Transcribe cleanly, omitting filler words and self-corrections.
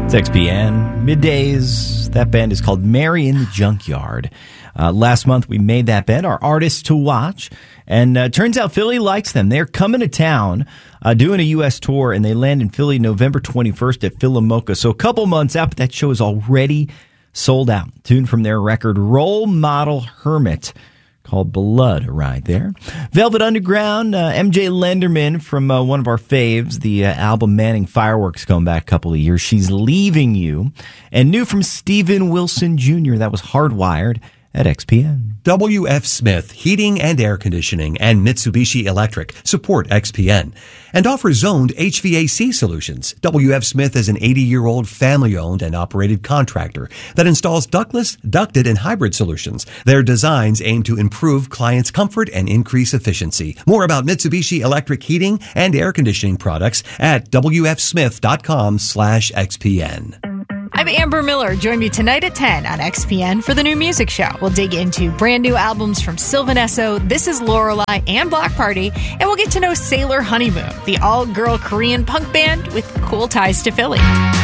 It's XPN, middays. That band is called Mary in the Junkyard. Last month, we made that band our artists to watch, and turns out Philly likes them. They're coming to town, doing a U.S. tour, and they land in Philly November 21st at Philomoka. So a couple months out, but that show is already sold out. Tuned from their record, Role Model Hermit, called Blood, right there. Velvet Underground, MJ Lenderman from one of our faves, the album Manning Fireworks, going back a couple of years. She's Leaving You. And new from Steven Wilson Jr., that was Hardwired at XPN. WF Smith Heating and Air Conditioning and Mitsubishi Electric support XPN and offer zoned HVAC solutions. WF Smith is an 80-year-old family-owned and operated contractor that installs ductless, ducted, and hybrid solutions. Their designs aim to improve clients' comfort and increase efficiency. More about Mitsubishi Electric heating and air conditioning products at wfsmith.com/XPN. I'm Amber Miller. Join me tonight at 10 on XPN for the new music show. We'll dig into brand new albums from Sylvan Esso, This Is Lorelei, and Block Party, and we'll get to know Sailor Honeymoon, the all-girl Korean punk band with cool ties to Philly.